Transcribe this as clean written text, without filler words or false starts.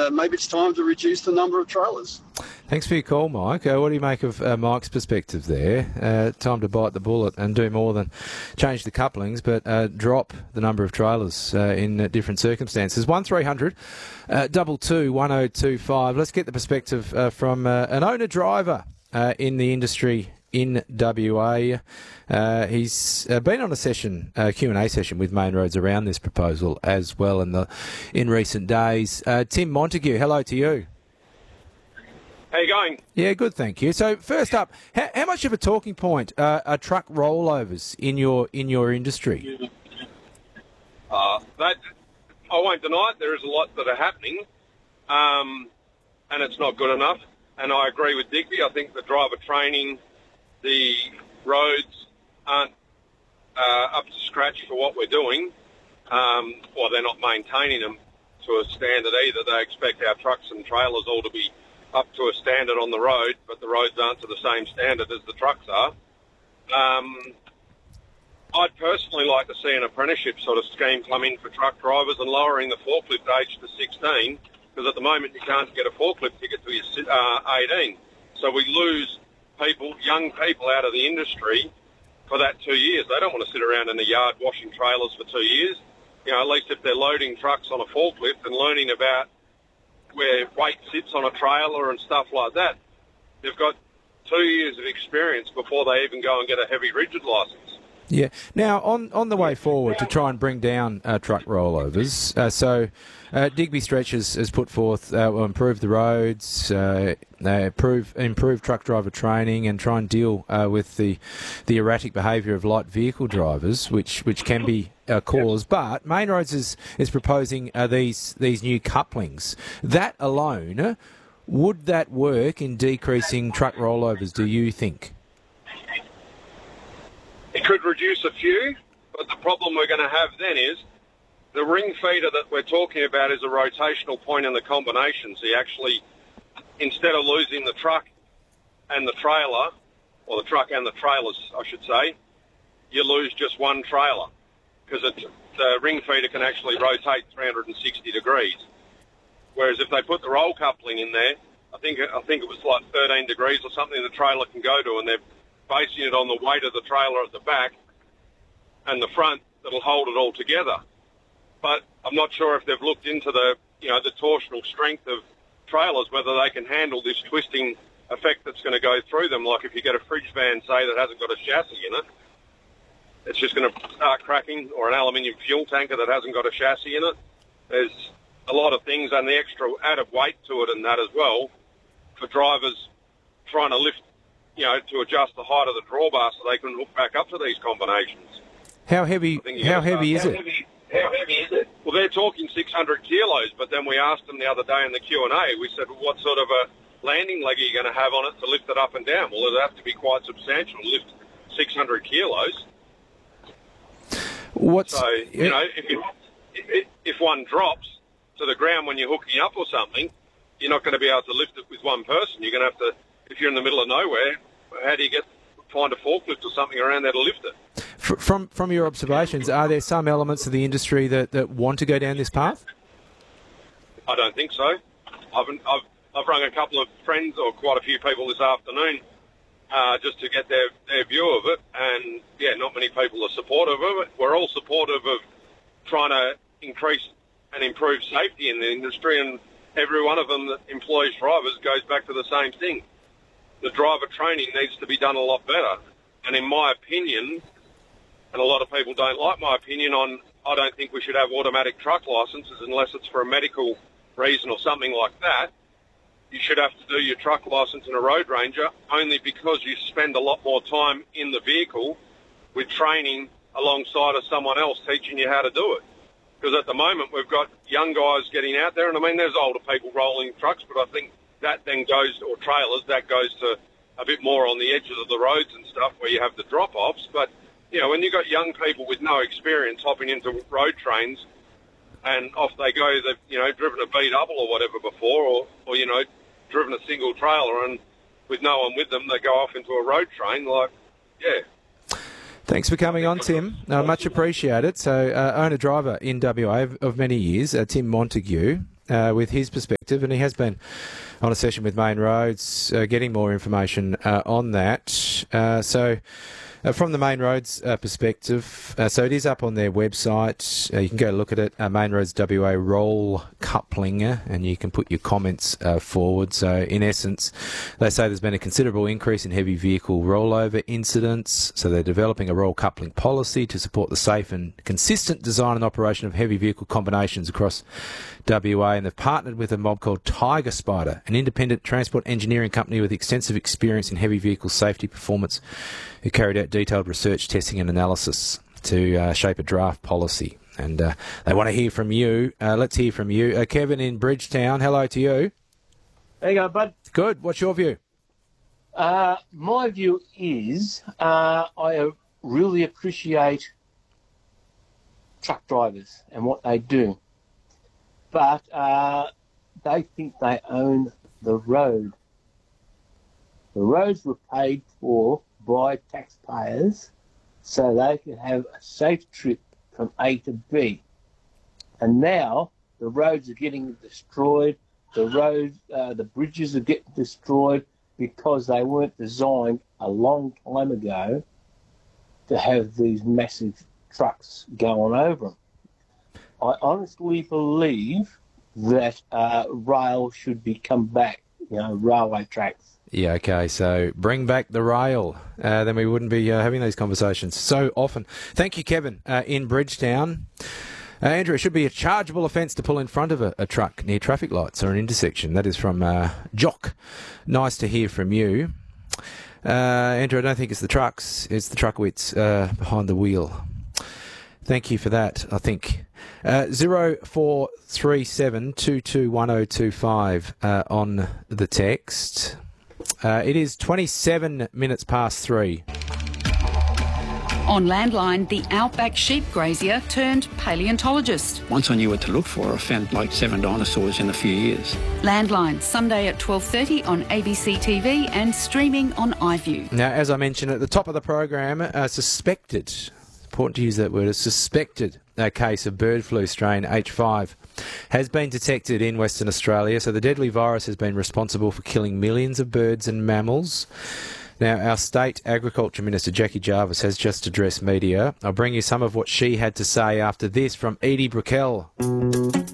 maybe it's time to reduce the number of trailers. Thanks for your call, Mike. What do you make of Mike's perspective there? Time to bite the bullet and do more than change the couplings, but drop the number of trailers in different circumstances. 1300 22 1025. Let's get the perspective from an owner-driver in the industry in WA. He's been on a session, Q&A session with Main Roads around this proposal as well in recent days. Tim Montague, hello to you. How you going? Yeah, good, thank you. So first up, how much of a talking point are truck rollovers in your industry? That I won't deny it. There is a lot that are happening, and it's not good enough. And I agree with Digby. I think the driver training, the roads aren't up to scratch for what we're doing, or they're not maintaining them to a standard either. They expect our trucks and trailers all to be up to a standard on the road, but the roads aren't to the same standard as the trucks are. I'd personally like to see an apprenticeship sort of scheme come in for truck drivers and lowering the forklift age to 16, because at the moment you can't get a forklift ticket till you're 18. So we lose young people out of the industry for that 2 years. They don't want to sit around in the yard washing trailers for 2 years. You know, at least if they're loading trucks on a forklift and learning about where weight sits on a trailer and stuff like that, they've got 2 years of experience before they even go and get a heavy rigid licence. Yeah. Now, on the way forward to try and bring down truck rollovers, Digby Stretch has put forth, will improve the roads, improve truck driver training, and try and deal with the erratic behaviour of light vehicle drivers, which can be a cause. But Main Roads is proposing these new couplings. That alone, would that work in decreasing truck rollovers, do you think? It could reduce a few, but the problem we're going to have then is the ring feeder that we're talking about is a rotational point in the combination. So you actually, instead of losing the truck and the trailer, or the truck and the trailers, I should say, you lose just one trailer, because the ring feeder can actually rotate 360 degrees. Whereas if they put the roll coupling in there, I think it was like 13 degrees or something the trailer can go to, and they're basing it on the weight of the trailer at the back and the front that'll hold it all together. But I'm not sure if they've looked into the torsional strength of trailers, whether they can handle this twisting effect that's going to go through them. Like if you get a fridge van, say, that hasn't got a chassis in it, it's just going to start cracking, or an aluminium fuel tanker that hasn't got a chassis in it. There's a lot of things, and the extra added weight to it and that as well, for drivers trying to lift, to adjust the height of the drawbar so they can hook back up to these combinations. How heavy is it? Well, they're talking 600 kilos, but then we asked them the other day in the Q&A, we said, well, what sort of a landing leg are you going to have on it to lift it up and down? Well, it'd have to be quite substantial to lift 600 kilos. If one drops to the ground when you're hooking up or something, you're not going to be able to lift it with one person. You're going to have to, if you're in the middle of nowhere, how do you find a forklift or something around there to lift it? From your observations, are there some elements of the industry that want to go down this path? I don't think so. I've rung a couple of friends, or quite a few people this afternoon, just to get their view of it, and not many people are supportive of it. We're all supportive of trying to increase and improve safety in the industry, and every one of them that employs drivers goes back to the same thing. The driver training needs to be done a lot better. And in my opinion, and a lot of people don't like my opinion I don't think we should have automatic truck licenses unless it's for a medical reason or something like that. You should have to do your truck license in a road ranger, only because you spend a lot more time in the vehicle with training alongside of someone else teaching you how to do it. Because at the moment we've got young guys getting out there, and I mean there's older people rolling trucks, but I think that then goes, or trailers, that goes to a bit more on the edges of the roads and stuff where you have the drop-offs. But, when you've got young people with no experience hopping into road trains and off they go, they've, driven a B-double or whatever before, or driven a single trailer, and with no one with them, they go off into a road train, Thanks for coming on, Tim. Much appreciated. So, owner-driver in WA of many years, Tim Montague. with his perspective, and he has been on a session with Main Roads, getting more information on that. From the Main Roads perspective, so it is up on their website. You can go look at it, Main Roads WA roll coupling, and you can put your comments forward. So in essence, they say there's been a considerable increase in heavy vehicle rollover incidents. So they're developing a roll coupling policy to support the safe and consistent design and operation of heavy vehicle combinations across WA, and they've partnered with a mob called Tiger Spider, an independent transport engineering company with extensive experience in heavy vehicle safety performance, who carried out detailed research, testing and analysis to shape a draft policy. And they want to hear from you. Let's hear from you. Kevin in Bridgetown, hello to you. There you go, bud. Good. What's your view? My view is I really appreciate truck drivers and what they do. But they think they own the road. The roads were paid for by taxpayers so they could have a safe trip from A to B. And now the roads are getting destroyed. The bridges are getting destroyed because they weren't designed a long time ago to have these massive trucks going over them. I honestly believe that rail should come back, railway tracks. Yeah, okay, so bring back the rail. Then we wouldn't be having these conversations so often. Thank you, Kevin, in Bridgetown. Andrew, it should be a chargeable offence to pull in front of a truck near traffic lights or an intersection. That is from Jock. Nice to hear from you. Andrew, I don't think it's the trucks, it's the truckwits behind the wheel. Thank you for that, I think. 0437 221025 on the text. It is 27 minutes past 3. On Landline, the outback sheep grazier turned paleontologist. Once I knew what to look for, I found like 7 dinosaurs in a few years. Landline, Sunday at 12:30 on ABC TV and streaming on iView. Now, as I mentioned at the top of the program, suspected, important to use that word, a suspected case of bird flu strain H5 has been detected in Western Australia. So the deadly virus has been responsible for killing millions of birds and mammals. Now, our State Agriculture Minister, Jackie Jarvis, has just addressed media. I'll bring you some of what she had to say after this from Edie Brickell.